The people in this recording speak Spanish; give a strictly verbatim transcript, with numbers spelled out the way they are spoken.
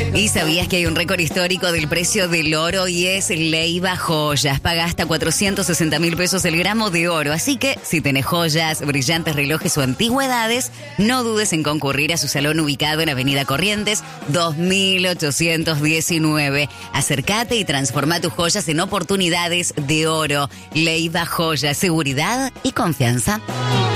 ¿Y sabías que hay un récord histórico del precio del oro y es Leiva Joyas? Paga hasta cuatrocientos sesenta mil pesos el gramo de oro. Así que si tenés joyas, brillantes relojes o antigüedades, no dudes en concurrir a su salón ubicado en Avenida Corrientes dos mil ochocientos diecinueve. Acércate y transforma tus joyas en oportunidades de oro. Leiva Joyas, seguridad y confianza.